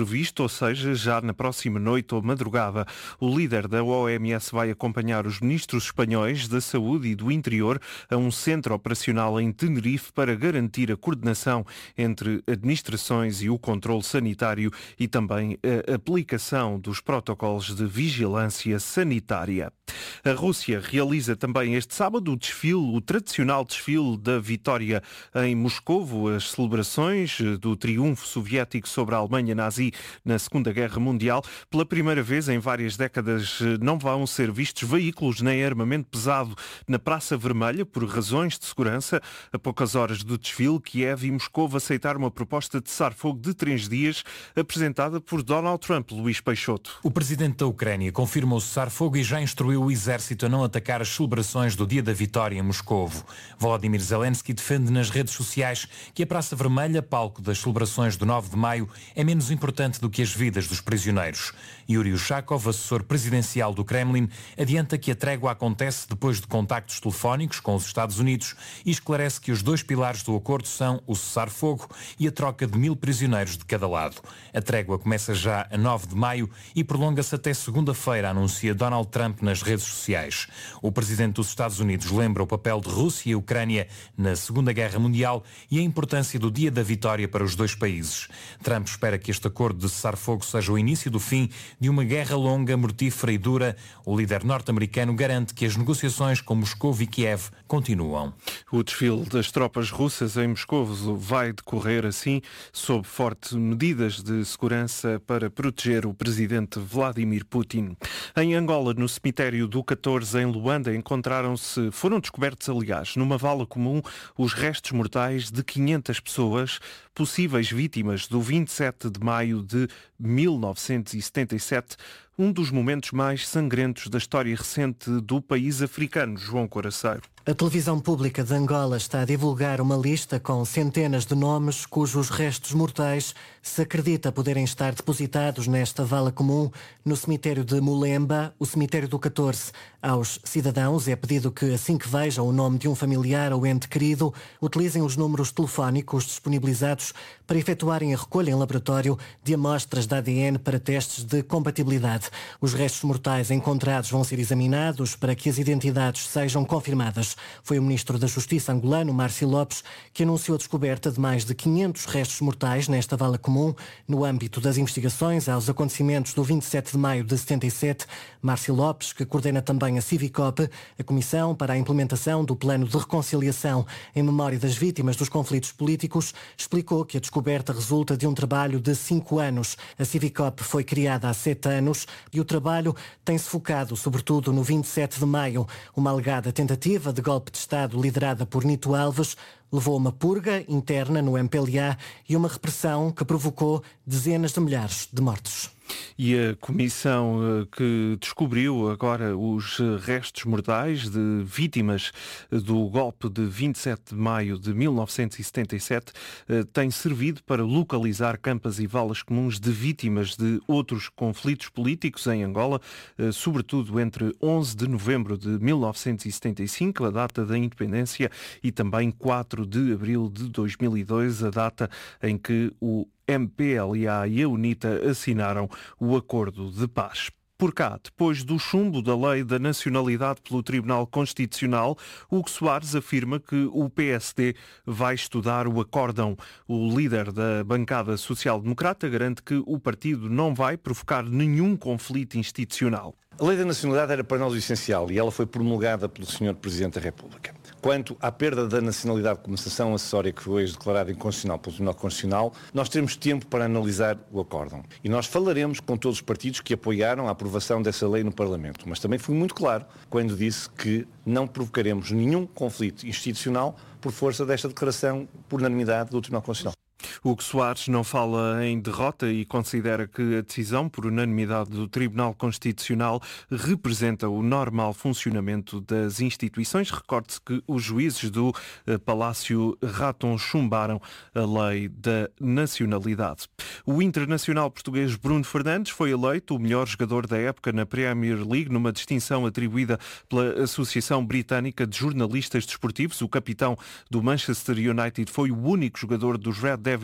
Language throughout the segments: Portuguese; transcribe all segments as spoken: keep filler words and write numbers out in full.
previsto, ou seja, já na próxima noite ou madrugada. O líder da O M S vai acompanhar os ministros espanhóis da Saúde e do Interior a um centro operacional em Tenerife para garantir a coordenação entre administrações e o controle sanitário e também a aplicação dos protocolos de vigilância sanitária. A Rússia realiza também este sábado o desfile, o tradicional desfile da vitória em Moscovo, as celebrações do triunfo soviético sobre a Alemanha nazi na Segunda Guerra Mundial. Pela primeira vez em várias décadas não vão ser vistos veículos nem armamento pesado na Praça Vermelha por razões de segurança. A poucas horas do desfile, Kiev e Moscovo aceitaram uma proposta de cessar-fogo de três dias apresentada por Donald Trump. Luís Peixoto. O presidente da Ucrânia confirmou o cessar-fogo e já instruiu o exército a não atacar as celebrações do Dia da Vitória em Moscovo. Volodymyr Zelensky defende nas redes sociais que a Praça Vermelha, palco das celebrações do nove de maio, é menos importante do que as vidas dos prisioneiros. Yuri Ushakov, assessor presidencial do Kremlin, adianta que a trégua acontece depois de contactos telefónicos com os Estados Unidos e esclarece que os dois pilares do acordo são o cessar-fogo e a troca de mil prisioneiros de cada lado. A trégua começa já a nove de maio e prolonga-se até segunda-feira, anuncia Donald Trump nas redes sociais. O presidente dos Estados Unidos lembra o papel de Rússia e Ucrânia na Segunda Guerra Mundial e a importância do Dia da Vitória para os dois países. Trump espera que este acordo de cessar-fogo seja o início do fim de uma guerra longa, mortífera e dura. O líder norte-americano garante que as negociações com Moscou e Kiev continuam. O desfile das tropas russas em Moscou vai decorrer assim sob fortes medidas de segurança para proteger o presidente Vladimir Putin. Em Angola, no cemitério do catorze, em Luanda, encontraram-se, foram descobertos, aliás, numa vala comum, os restos mortais de quinhentas pessoas, possíveis vítimas do vinte e sete de maio de mil novecentos e setenta e sete, um dos momentos mais sangrentos da história recente do país africano. João Coraceiro. A televisão pública de Angola está a divulgar uma lista com centenas de nomes cujos restos mortais se acredita poderem estar depositados nesta vala comum no cemitério de Mulemba, o cemitério do catorze. Aos cidadãos é pedido que, assim que vejam o nome de um familiar ou ente querido, utilizem os números telefónicos disponibilizados para efetuarem a recolha em laboratório de amostras de A D N para testes de compatibilidade. Os restos mortais encontrados vão ser examinados para que as identidades sejam confirmadas. Foi o ministro da Justiça angolano, Márcio Lopes, que anunciou a descoberta de mais de quinhentos restos mortais nesta vala comum no âmbito das investigações aos acontecimentos do vinte e sete de maio de setenta e sete. Márcio Lopes, que coordena também a Civicop, a Comissão para a Implementação do Plano de Reconciliação em memória das vítimas dos conflitos políticos, explicou que a descoberta resulta de um trabalho de cinco anos. A Civicop foi criada há sete anos e o trabalho tem-se focado sobretudo no vinte e sete de maio, uma alegada tentativa de golpe de Estado liderada por Nito Alves levou a uma purga interna no M P L A e uma repressão que provocou dezenas de milhares de mortos. E a comissão que descobriu agora os restos mortais de vítimas do golpe de vinte e sete de maio de mil novecentos e setenta e sete tem servido para localizar campas e valas comuns de vítimas de outros conflitos políticos em Angola, sobretudo entre onze de novembro de mil novecentos e setenta e cinco, a data da independência, e também quatro de abril de dois mil e dois, a data em que o M P L A e a UNITA assinaram o acordo de paz. Por cá, depois do chumbo da lei da nacionalidade pelo Tribunal Constitucional, Hugo Soares afirma que o P S D vai estudar o acórdão. O líder da bancada social-democrata garante que o partido não vai provocar nenhum conflito institucional. A lei da nacionalidade era para nós o essencial e ela foi promulgada pelo senhor Presidente da República. Quanto à perda da nacionalidade como sanção acessória que foi hoje declarada inconstitucional pelo Tribunal Constitucional, nós teremos tempo para analisar o acórdão. E nós falaremos com todos os partidos que apoiaram a aprovação dessa lei no Parlamento. Mas também fui muito claro quando disse que não provocaremos nenhum conflito institucional por força desta declaração por unanimidade do Tribunal Constitucional. Hugo Soares não fala em derrota e considera que a decisão por unanimidade do Tribunal Constitucional representa o normal funcionamento das instituições. Recorde-se que os juízes do Palácio Raton chumbaram a lei da nacionalidade. O internacional português Bruno Fernandes foi eleito o melhor jogador da época na Premier League, numa distinção atribuída pela Associação Britânica de Jornalistas Desportivos. O capitão do Manchester United foi o único jogador dos Red Devils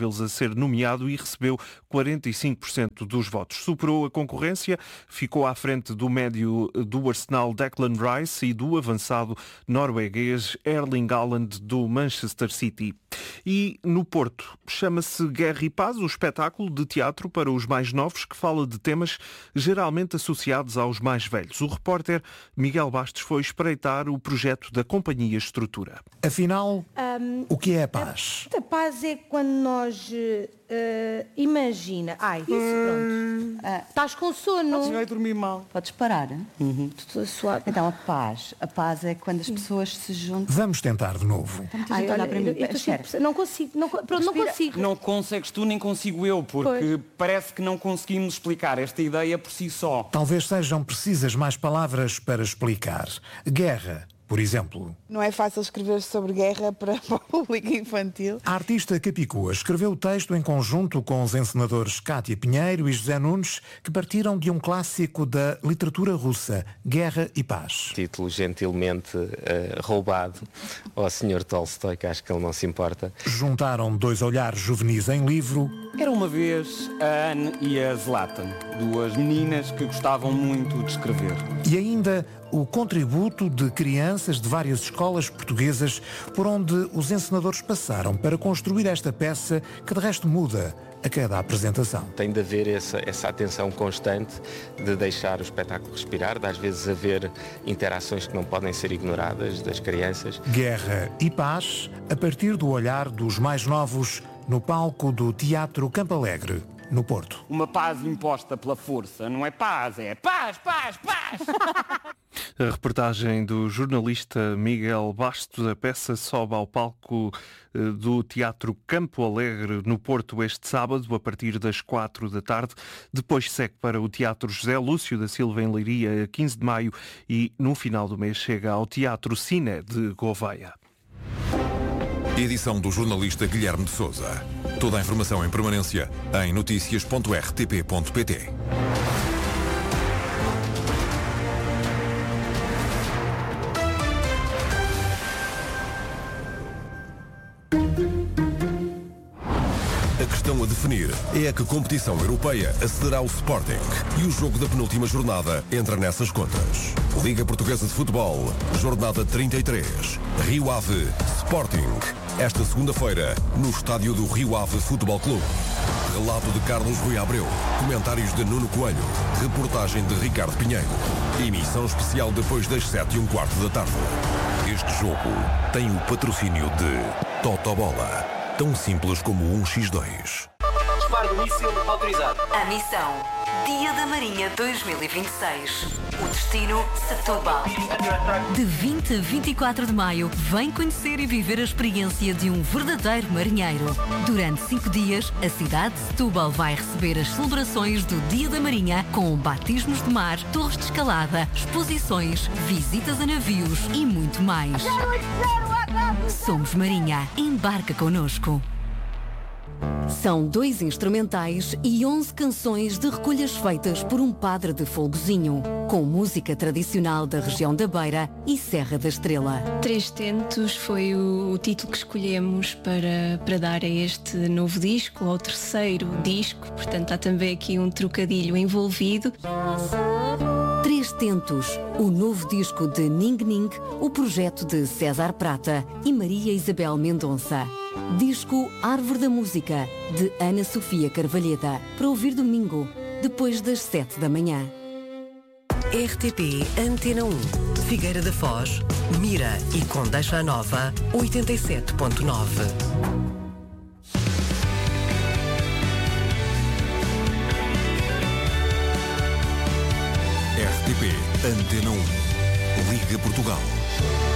eles a ser nomeado e recebeu quarenta e cinco por cento dos votos. Superou a concorrência, ficou à frente do médio do Arsenal Declan Rice e do avançado norueguês Erling Haaland do Manchester City. E no Porto, chama-se Guerra e Paz, o espetáculo de teatro para os mais novos que fala de temas geralmente associados aos mais velhos. O repórter Miguel Bastos foi espreitar o projeto da Companhia Estrutura. Afinal, um, o que é a paz? A, a paz é quando nós uh, imagina... Ai, isso pronto. Uh, estás com sono. Podes vai dormir mal. Podes parar. Uhum. Estou suave. Então a paz. A paz é quando as pessoas se juntam. Vamos tentar de novo. Ai, olha, para mim. Eu, eu não consigo. Não, pronto, não consigo. Não consegues tu nem consigo eu, porque pois. Parece que não conseguimos explicar esta ideia por si só. Talvez sejam precisas mais palavras para explicar. Guerra, por exemplo. Não é fácil escrever sobre guerra para o público infantil. A artista Capicua escreveu o texto em conjunto com os encenadores Cátia Pinheiro e José Nunes, que partiram de um clássico da literatura russa, Guerra e Paz. Título gentilmente uh, roubado ao senhor Tolstói, que acho que ele não se importa. Juntaram dois olhares juvenis em livro. Era uma vez a Anne e a Zlatan, duas meninas que gostavam muito de escrever. E ainda o contributo de crianças de várias escolas portuguesas por onde os encenadores passaram para construir esta peça que de resto muda a cada apresentação. Tem de haver essa, essa atenção constante de deixar o espetáculo respirar, de às vezes haver interações que não podem ser ignoradas das crianças. Guerra e Paz, a partir do olhar dos mais novos, no palco do Teatro Campo Alegre, no Porto. Uma paz imposta pela força, não é paz, é paz, paz, paz! A reportagem do jornalista Miguel Bastos, a peça sobe ao palco do Teatro Campo Alegre, no Porto, este sábado, a partir das quatro da tarde. Depois segue para o Teatro José Lúcio da Silva, em Leiria, a quinze de maio, e no final do mês chega ao Teatro Cine de Gouveia. Edição do jornalista Guilherme de Sousa. Toda a informação em permanência em notícias ponto r t p ponto p t. A questão a definir é a que competição europeia acederá o Sporting, e o jogo da penúltima jornada entra nessas contas. Liga Portuguesa de Futebol, jornada trinta e três, Rio Ave, Sporting. Esta segunda-feira, no estádio do Rio Ave Futebol Clube. Relato de Carlos Rui Abreu, comentários de Nuno Coelho, reportagem de Ricardo Pinheiro. Emissão especial depois das sete e um quarto da tarde. Este jogo tem o patrocínio de Totobola, tão simples como um por dois. Disparo do míssil autorizado. A missão Dia da Marinha dois mil e vinte e seis. O destino Setúbal. De vinte a vinte e quatro de maio, vem conhecer e viver a experiência de um verdadeiro marinheiro. Durante cinco dias, a cidade de Setúbal vai receber as celebrações do Dia da Marinha com batismos de mar, torres de escalada, exposições, visitas a navios e muito mais. Somos Marinha. Embarca connosco. São dois instrumentais e onze canções de recolhas feitas por um padre de Folgozinho, com música tradicional da região da Beira e Serra da Estrela. Três Tentos foi o, o título que escolhemos para, para dar a este novo disco, ao terceiro disco, portanto há também aqui um trocadilho envolvido. Três Tentos, o novo disco de Ning Ning, o projeto de César Prata e Maria Isabel Mendonça. Disco Árvore da Música, de Ana Sofia Carvalheda, para ouvir domingo, depois das sete da manhã. R T P Antena um, Figueira da Foz, Mira e Condeixa Nova, oitenta e sete ponto nove. R T P Antena um. Liga Portugal.